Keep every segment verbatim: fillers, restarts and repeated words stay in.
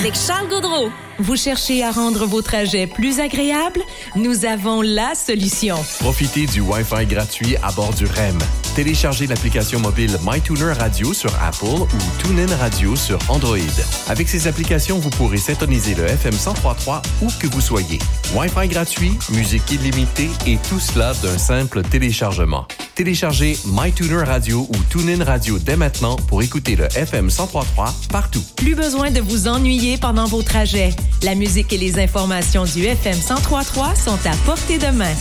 avec Charles Gaudreau. Vous cherchez à rendre vos trajets plus agréables? Nous avons la solution. Profitez du Wi-Fi gratuit à bord du R E M. Téléchargez l'application mobile MyTuner Radio sur Apple ou TuneIn Radio sur Android. Avec ces applications, vous pourrez syntoniser le F M cent trois virgule trois où que vous soyez. Wi-Fi gratuit, musique illimitée et tout cela d'un simple téléchargement. Téléchargez MyTuner Radio ou TuneIn Radio dès maintenant pour écouter le F M cent trois virgule trois partout. Plus besoin de vous ennuyer pendant vos trajets. La musique et les informations du F M cent trois virgule trois sont à portée de main.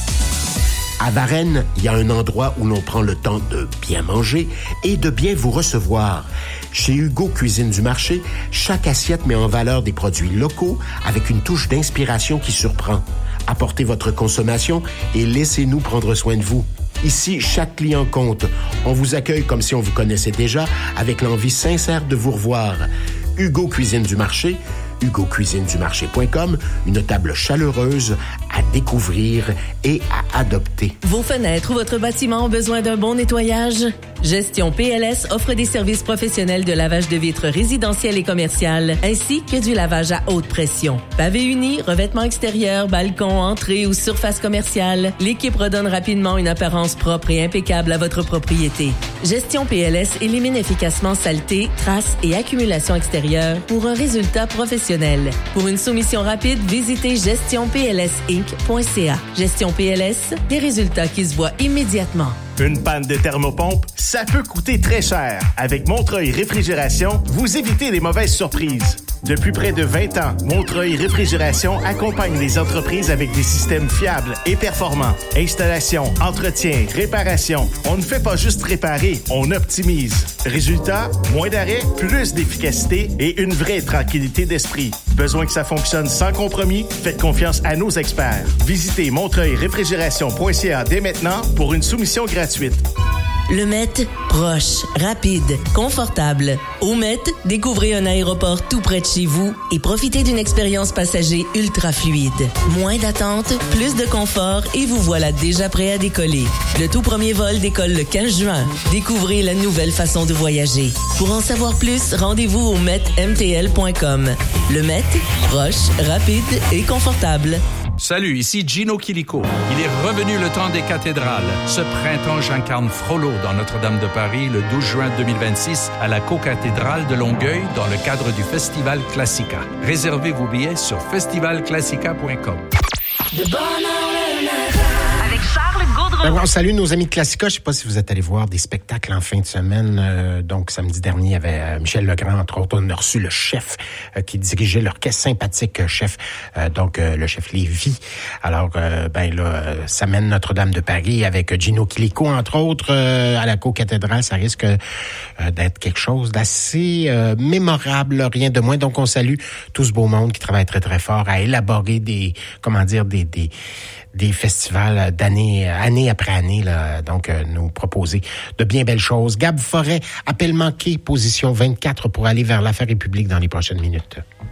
À Varennes, il y a un endroit où l'on prend le temps de bien manger et de bien vous recevoir. Chez Hugo Cuisine du Marché, chaque assiette met en valeur des produits locaux avec une touche d'inspiration qui surprend. Apportez votre consommation et laissez-nous prendre soin de vous. Ici, chaque client compte. On vous accueille comme si on vous connaissait déjà, avec l'envie sincère de vous revoir. Hugo Cuisine du Marché, hugo cuisine du marché point com, une table chaleureuse à découvrir et à adopter. Vos fenêtres ou votre bâtiment ont besoin d'un bon nettoyage? Gestion P L S offre des services professionnels de lavage de vitres résidentielles et commerciales, ainsi que du lavage à haute pression. Pavé uni, revêtement extérieur, balcon, entrée ou surface commerciale, l'équipe redonne rapidement une apparence propre et impeccable à votre propriété. Gestion P L S élimine efficacement saleté, traces et accumulation extérieure pour un résultat professionnel. Pour une soumission rapide, visitez gestion p l s inc point c a. Gestion P L S, des résultats qui se voient immédiatement. Une panne de thermopompe, ça peut coûter très cher. Avec Montreuil Réfrigération, vous évitez les mauvaises surprises. Depuis près de vingt ans, Montreuil Réfrigération accompagne les entreprises avec des systèmes fiables et performants. Installation, entretien, réparation. On ne fait pas juste réparer, on optimise. Résultat, moins d'arrêts, plus d'efficacité et une vraie tranquillité d'esprit. Besoin que ça fonctionne sans compromis? Faites confiance à nos experts. Visitez montreuil réfrigération point c a dès maintenant pour une soumission gratuite. Le Met, proche, rapide, confortable. Au Met, découvrez un aéroport tout près de chez vous et profitez d'une expérience passager ultra fluide. Moins d'attente, plus de confort et vous voilà déjà prêt à décoller. Le tout premier vol décolle le quinze juin. Découvrez la nouvelle façon de voyager. Pour en savoir plus, rendez-vous au met m t l point com. Le Met, proche, rapide et confortable. Salut, ici Gino Chilico. Il est revenu le temps des cathédrales. Ce printemps, j'incarne Frollo dans Notre-Dame de Paris le douze juin deux mille vingt-six à la co-cathédrale de Longueuil dans le cadre du Festival Classica. Réservez vos billets sur festival classica point com. De bonheur le matin. Avec Charles Gaudreau. Ben, on salue nos amis de Classica. Je ne sais pas si vous êtes allés voir des spectacles en fin de semaine. Euh, donc, samedi dernier, il y avait euh, Michel Legrand, entre autres. On a reçu le chef euh, qui dirigeait l'orchestre sympathique euh, chef, euh, donc euh, le chef Lévy. Alors, euh, ben là, euh, ça mène Notre-Dame de Paris avec Gino Chilico, entre autres, euh, à la co-cathédrale. Ça risque euh, d'être quelque chose d'assez euh, mémorable, rien de moins. Donc, on salue tout ce beau monde qui travaille très, très fort à élaborer des, comment dire, des... des des festivals d'année année après année, là, donc euh, nous proposer de bien belles choses. Gab Forêt, appel manqué, position vingt-quatre pour aller vers l'affaire publique dans les prochaines minutes.